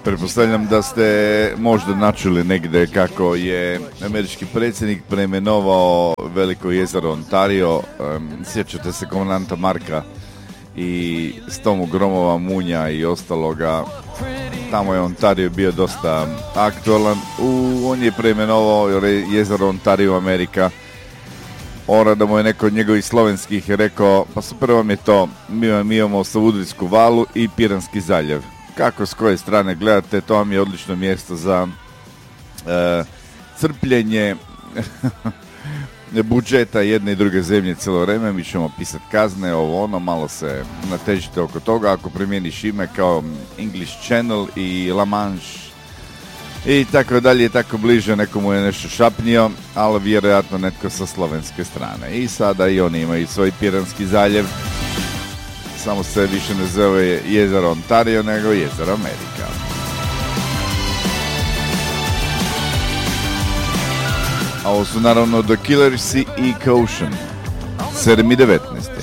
Pretpostavljam da ste možda načuli negdje kako je američki predsjednik preimenovao veliko jezero Ontario. Sjećate se komandanta Marka i Stomu gromova, munja i ostaloga. Tamo je Ontario bio dosta aktualan. On je preimenovao jezero Ontario Amerika. Ora da mu je neko od njegovih slovenskih rekao, pa super vam je to, mi imamo Savudrijsku valu i Piranski zaljev. Kako s koje strane gledate, to vam je odlično mjesto za crpljenje budžeta jedne i druge zemlje cijelo vrijeme. Mi ćemo pisati kazne, ovo ono, malo se natežite oko toga. Ako primjeniš ime kao English Channel i La Manche i tako dalje i tako bliže, nekomu je nešto šapnio, ali vjerojatno netko sa slovenske strane. I sada i oni imaju svoj Piranski zaljev, samo se više ne zove jezero Ontario nego jezero Amerika. A ovo su naravno The Killersi i Caution, 7:19.